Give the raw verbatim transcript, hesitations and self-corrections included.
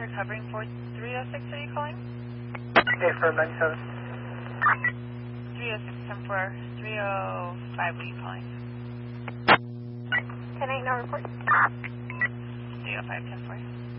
Center covering for three oh six, are you calling? Hey, for ninety-seven. three oh six, ten four, three oh five, are you calling? ten eight, no report. three oh five, ten four.